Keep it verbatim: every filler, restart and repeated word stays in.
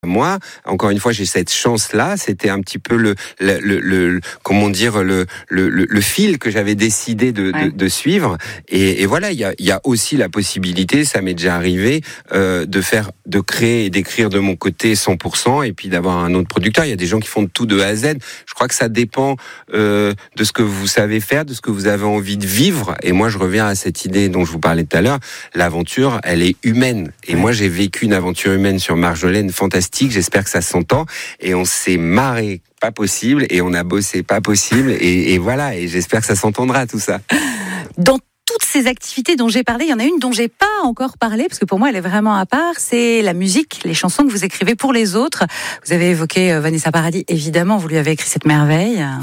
Moi, encore une fois, j'ai cette chance-là. C'était un petit peu le, le, le, le comment dire, le, le, le fil que j'avais décidé de, ouais. de, de suivre. Et, et voilà, il y a, il y a aussi la possibilité, ça m'est déjà arrivé, euh, de faire, de créer et d'écrire de mon côté cent pour cent, et puis d'avoir un autre producteur. Il y a des gens qui font tout de A à Z. Je crois que ça dépend euh, de ce que vous savez faire, de ce que vous avez envie de vivre. Et moi, je reviens à cette idée dont je vous parlais tout à l'heure. L'aventure, elle est humaine. Et ouais. moi, j'ai vécu une aventure humaine sur Marjolaine fantastique. J'espère que ça s'entend, et on s'est marré pas possible, et on a bossé pas possible, et, et voilà, et j'espère que ça s'entendra tout ça. Dans toutes ces activités dont j'ai parlé, il y en a une dont j'ai pas encore parlé, parce que pour moi elle est vraiment à part, c'est la musique, les chansons que vous écrivez pour les autres. Vous avez évoqué Vanessa Paradis, évidemment, vous lui avez écrit cette merveille.